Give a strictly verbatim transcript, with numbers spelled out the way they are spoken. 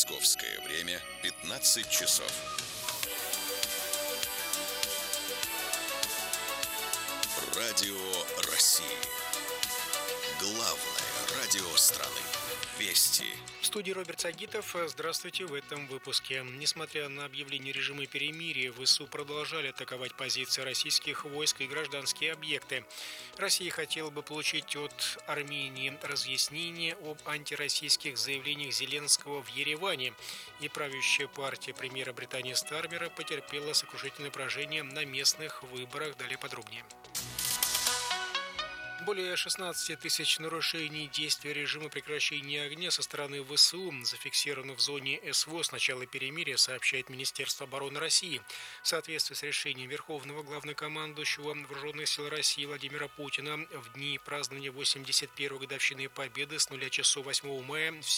Московское время пятнадцать часов. Радио России. Главное радио страны. Вести. В студии Роберт Сагитов. Здравствуйте в этом выпуске. Несмотря на объявление режима перемирия, ВСУ продолжали атаковать позиции российских войск и гражданские объекты. Россия хотела бы получить от Армении разъяснение об антироссийских заявлениях Зеленского в Ереване. И правящая партия премьера Британии Стармера потерпела сокрушительное поражение на местных выборах. Далее подробнее. Более шестнадцати тысяч нарушений действия режима прекращения огня со стороны ВСУ зафиксировано в зоне СВО с начала перемирия, сообщает Министерство обороны России. В соответствии с решением Верховного Главнокомандующего Вооруженных сил России Владимира Путина в дни празднования восемьдесят первой годовщины Победы с нуля часов восьмого мая